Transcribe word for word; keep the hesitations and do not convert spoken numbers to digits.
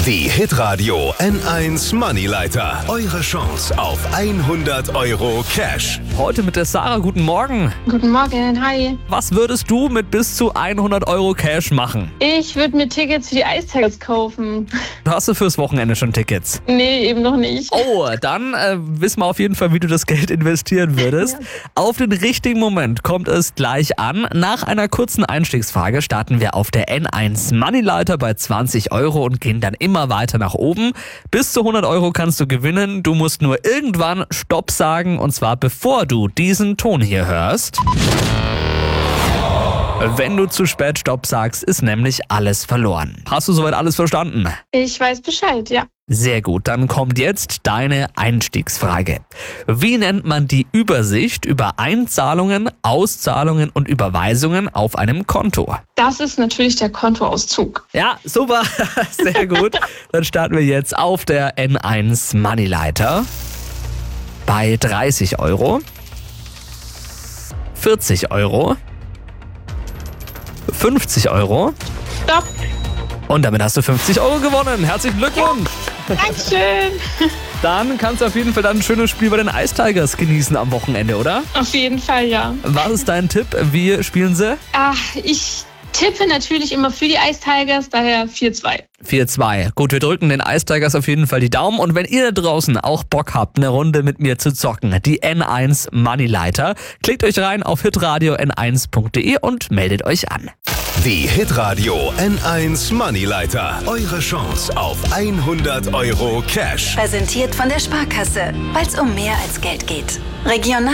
Die Hitradio N eins Moneyleiter. Eure Chance auf hundert Euro Cash. Heute mit der Sarah. Guten Morgen. Guten Morgen, hi. Was würdest du mit bis zu hundert Euro Cash machen? Ich würde mir Tickets für die Ice Tigers kaufen. Hast du fürs Wochenende schon Tickets? Nee, eben noch nicht. Oh, dann äh, wissen wir auf jeden Fall, wie du das Geld investieren würdest. Ja. Auf den richtigen Moment kommt es gleich an. Nach einer kurzen Einstiegsfrage starten wir auf der N eins Moneyleiter bei zwanzig Euro und gehen dann immer weiter nach oben. Bis zu hundert Euro kannst du gewinnen. Du musst nur irgendwann Stopp sagen, und zwar bevor du diesen Ton hier hörst. Wenn du zu spät Stopp sagst, ist nämlich alles verloren. Hast du soweit alles verstanden? Ich weiß Bescheid, ja. Sehr gut, dann kommt jetzt deine Einstiegsfrage. Wie nennt man die Übersicht über Einzahlungen, Auszahlungen und Überweisungen auf einem Konto? Das ist natürlich der Kontoauszug. Ja, super, sehr gut. Dann starten wir jetzt auf der N eins Moneyleiter bei dreißig Euro, vierzig Euro, fünfzig Euro. Stopp. Und damit hast du fünfzig Euro gewonnen. Herzlichen Glückwunsch. Dankeschön. Dann kannst du auf jeden Fall dann ein schönes Spiel bei den Ice Tigers genießen am Wochenende, oder? Auf jeden Fall, ja. Was ist dein Tipp? Wie spielen sie? Ach, ich tippe natürlich immer für die Ice Tigers, daher vier zwei. vier zwei. Gut, wir drücken den Ice Tigers auf jeden Fall die Daumen. Und wenn ihr da draußen auch Bock habt, eine Runde mit mir zu zocken, die N eins Moneyleiter, klickt euch rein auf hitradio n eins punkt de und meldet euch an. Die Hitradio N eins Moneyleiter. Eure Chance auf hundert Euro Cash. Präsentiert von der Sparkasse, weil es um mehr als Geld geht. Regional